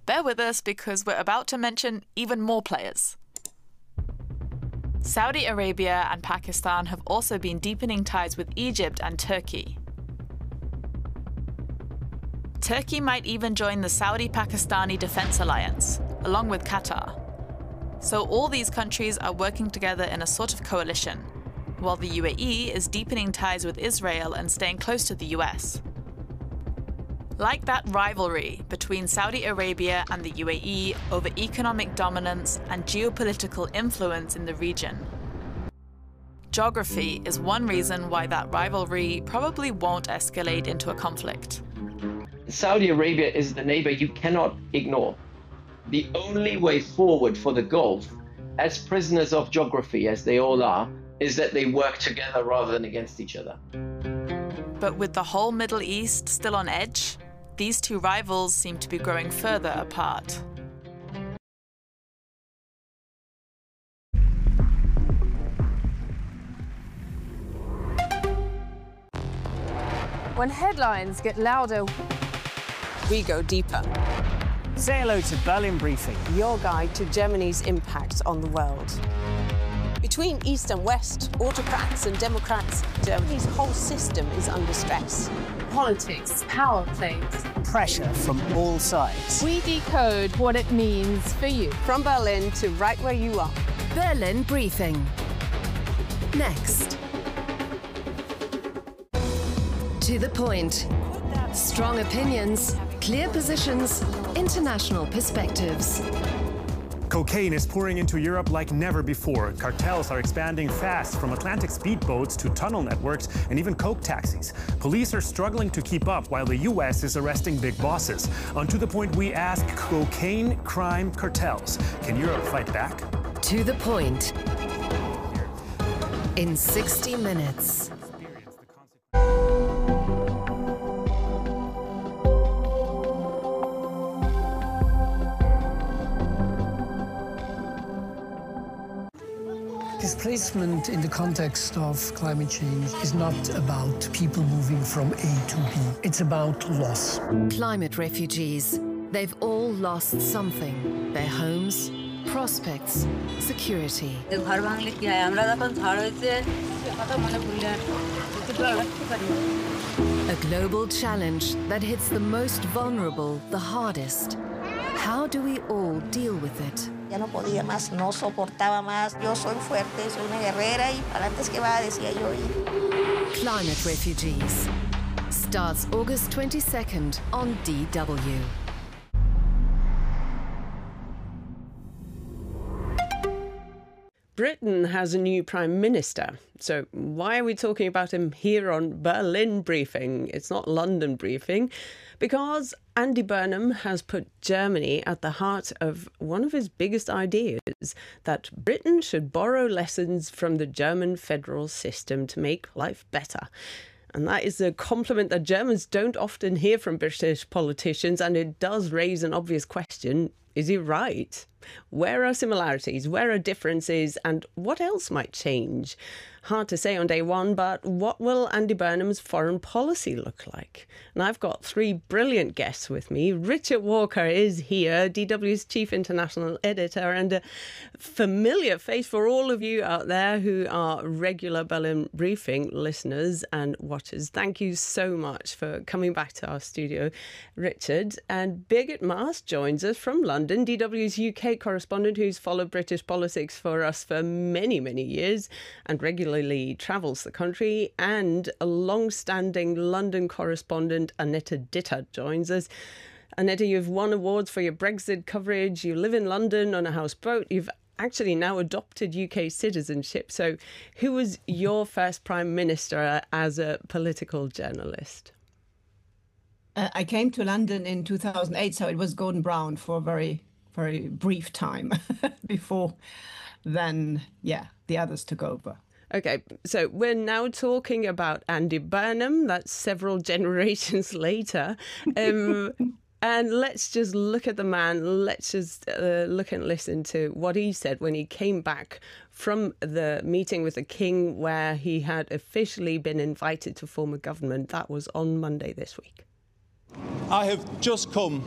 Bear with us because we're about to mention even more players. Saudi Arabia and Pakistan have also been deepening ties with Egypt and Turkey. Turkey might even join the Saudi-Pakistani Defense Alliance, along with Qatar. So all these countries are working together in a sort of coalition, while the UAE is deepening ties with Israel and staying close to the US. Like that rivalry between Saudi Arabia and the UAE over economic dominance and geopolitical influence in the region. Geography is one reason why that rivalry probably won't escalate into a conflict. Saudi Arabia is the neighbor you cannot ignore. The only way forward for the Gulf, as prisoners of geography as they all are, is that they work together rather than against each other. But with the whole Middle East still on edge, these two rivals seem to be growing further apart. When headlines get louder, we go deeper. Say hello to Berlin Briefing, Your guide to Germany's impact on the world. Between East and West, autocrats and democrats, Germany's whole system is under stress. Politics, power plays. pressure from all sides. We decode what it means for you. From Berlin to right where you are. Berlin Briefing. Next. To the point. Strong opinions, clear positions, international perspectives. Cocaine is pouring into Europe like never before. Cartels are expanding fast, from Atlantic speedboats to tunnel networks and even coke taxis. Police are struggling to keep up while the US is arresting big bosses. On To the Point, we ask, cocaine, crime, cartels. Can Europe fight back? To the Point. In 60 minutes. Displacement in the context of climate change is not about people moving from A to B. It's about loss. Climate refugees. They've all lost something. Their homes, prospects, security. A global challenge that hits the most vulnerable the hardest. How do we all deal with it? Ya no podía más, no soportaba más. Yo soy fuerte, soy una guerrera y para antes que va, decía yo. Climate Refugees. Starts August 22nd on DW. Britain has a new Prime Minister. So why are we talking about him here on Berlin Briefing? It's not London Briefing. Because Andy Burnham has put Germany at the heart of one of his biggest ideas, that Britain should borrow lessons from the German federal system to make life better. And that is a compliment that Germans don't often hear from British politicians, and it does raise an obvious question. Is he right? Where are similarities? Where are differences? And what else might change? Hard to say on day one, but what will Andy Burnham's foreign policy look like? And I've got three brilliant guests with me. Richard Walker is here, DW's chief international editor, and a familiar face for all of you out there who are regular Berlin Briefing listeners and watchers. Thank you so much for coming back to our studio, Richard. And Birgit Maas joins us from London, DW's UK correspondent who's followed British politics for us for many, many years and regularly travels the country, and a long-standing London correspondent, Annette Ditter, joins us. Annette, you've won awards for your Brexit coverage. You live in London on a houseboat. You've actually now adopted UK citizenship. So who was your first Prime Minister as a political journalist? I came to London in 2008, so it was Gordon Brown for a very, very brief time before then, the others took over. OK, so we're now talking about Andy Burnham. That's several generations later. And let's just look at the man. Let's just look and listen to what he said when he came back from the meeting with the King, where he had officially been invited to form a government. That was on Monday this week. I have just come